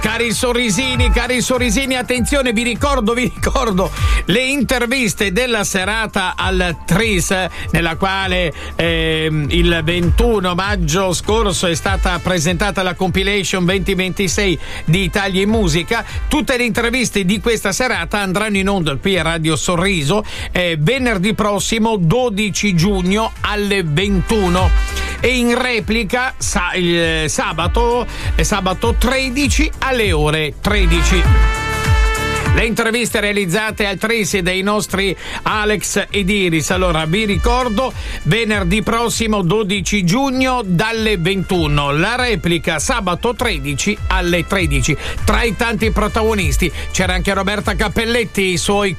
Cari sorrisini, attenzione, vi ricordo le interviste della serata al Tris, nella quale il 21 maggio scorso è stata presentata la compilation 2026 di Italia in Musica. Tutte le interviste di questa serata andranno in onda qui a Radio Sorriso venerdì prossimo 12 giugno alle 21 e in replica sabato 13 alle ore 13. Le interviste realizzate al Tris dei nostri Alex ed Iris. Allora, vi ricordo, venerdì prossimo 12 giugno dalle 21, la replica sabato 13 alle 13. Tra i tanti protagonisti c'era anche Roberta Cappelletti, i suoi